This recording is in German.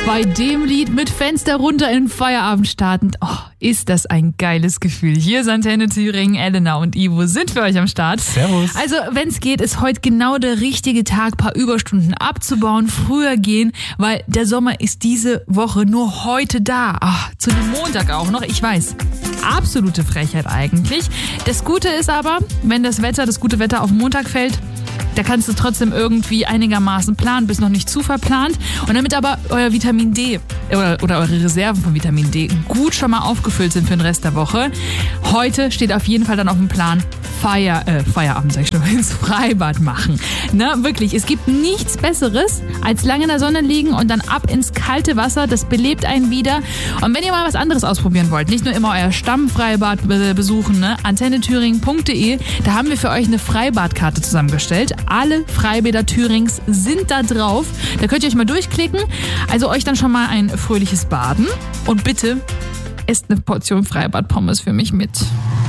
Bei dem Lied mit Fenster runter in den Feierabend startend. Oh, ist das ein geiles Gefühl. Hier ist Antenne Thüringen, Elena und Ivo sind für euch am Start. Servus. Also, wenn es geht, ist heute genau der richtige Tag, paar Überstunden abzubauen, früher gehen, weil der Sommer ist diese Woche nur heute da. Ach, zu dem Montag auch noch, ich weiß. Absolute Frechheit eigentlich. Das Gute ist aber, wenn das gute Wetter auf Montag fällt, da kannst du trotzdem irgendwie einigermaßen planen, bist noch nicht zu verplant. Und damit aber euer Vitamin D oder eure Reserven von Vitamin D gut schon mal aufgefüllt sind für den Rest der Woche, heute steht auf jeden Fall dann auf dem Plan Feierabend, sag ich schon, ins Freibad machen. Na, wirklich, es gibt nichts Besseres, als lange in der Sonne liegen und dann ab ins kalte Wasser, das belebt einen wieder. Und wenn ihr mal was anderes ausprobieren wollt, nicht nur immer euer Stammfreibad besuchen, ne? antennethüringen.de, da haben wir für euch eine Freibadkarte zusammengestellt. Alle Freibäder Thürings sind da drauf. Da könnt ihr euch mal durchklicken. Also euch dann schon mal ein fröhliches Baden. Und bitte esst eine Portion Freibad-Pommes für mich mit.